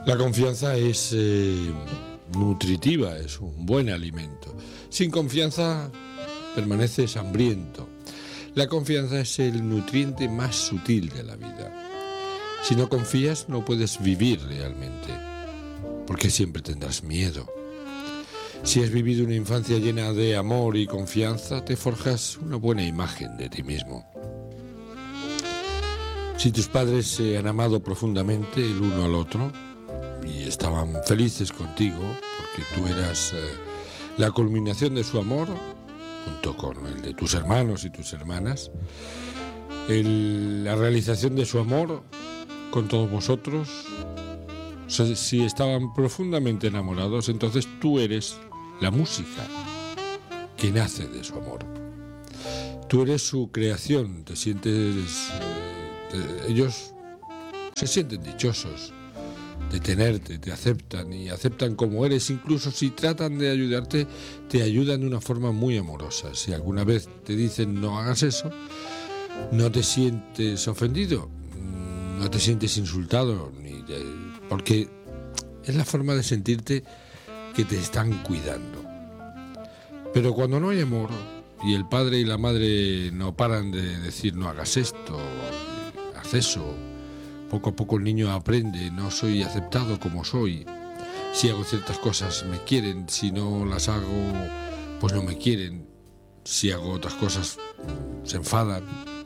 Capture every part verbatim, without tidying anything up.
La confianza es eh, nutritiva, es un buen alimento. Sin confianza permaneces hambriento. La confianza es el nutriente más sutil de la vida. Si no confías, no puedes vivir realmente, porque siempre tendrás miedo. Si has vivido una infancia llena de amor y confianza, te forjas una buena imagen de ti mismo. Si tus padres se han amado profundamente el uno al otro y estaban felices contigo, porque tú eras eh, la culminación de su amor, junto con el de tus hermanos y tus hermanas, el, la realización de su amor con todos vosotros, si, si estaban profundamente enamorados, entonces tú eres la música que nace de su amor. Tú eres su creación, te sientes... Eh, te, ellos se sienten dichosos de tenerte, te aceptan y aceptan como eres. Incluso si tratan de ayudarte, te ayudan de una forma muy amorosa. Si alguna vez te dicen no hagas eso, no te sientes ofendido, no te sientes insultado, ni de, porque es la forma de sentirte que te están cuidando. Pero cuando no hay amor y el padre y la madre no paran de decir no hagas esto, haz eso, poco a poco el niño aprende, no soy aceptado como soy. Si hago ciertas cosas me quieren, si no las hago pues no me quieren. Si hago otras cosas se enfadan.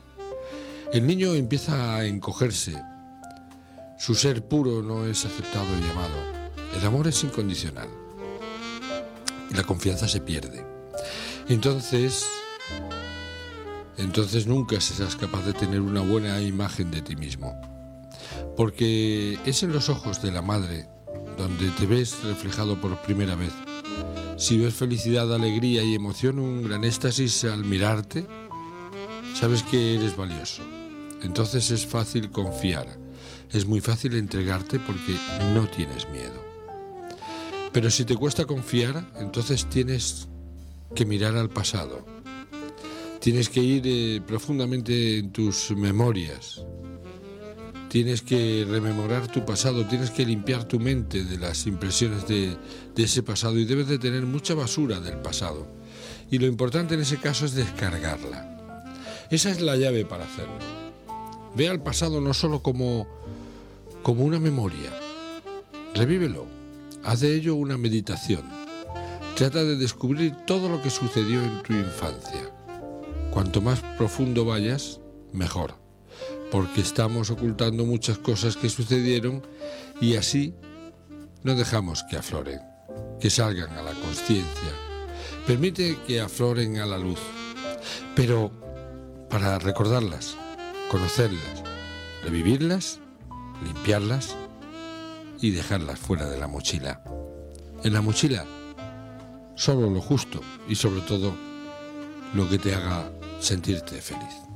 El niño empieza a encogerse. Su ser puro no es aceptado y amado. El amor es incondicional y la confianza se pierde. Entonces, entonces nunca serás capaz de tener una buena imagen de ti mismo. Porque es en los ojos de la madre donde te ves reflejado por primera vez. Si ves felicidad, alegría y emoción, un gran éxtasis al mirarte, sabes que eres valioso. Entonces es fácil confiar, es muy fácil entregarte porque no tienes miedo. Pero si te cuesta confiar, entonces tienes que mirar al pasado. Tienes que ir eh, profundamente en tus memorias. Tienes que rememorar tu pasado, tienes que limpiar tu mente de las impresiones de, de ese pasado y debes de tener mucha basura del pasado. Y lo importante en ese caso es descargarla. Esa es la llave para hacerlo. Ve al pasado no solo como, como una memoria. Revívelo. Haz de ello una meditación. Trata de descubrir todo lo que sucedió en tu infancia. Cuanto más profundo vayas, mejor. Porque estamos ocultando muchas cosas que sucedieron y así no dejamos que afloren, que salgan a la conciencia. Permite que afloren a la luz, pero para recordarlas, conocerlas, revivirlas, limpiarlas y dejarlas fuera de la mochila. En la mochila, solo lo justo y sobre todo lo que te haga sentirte feliz.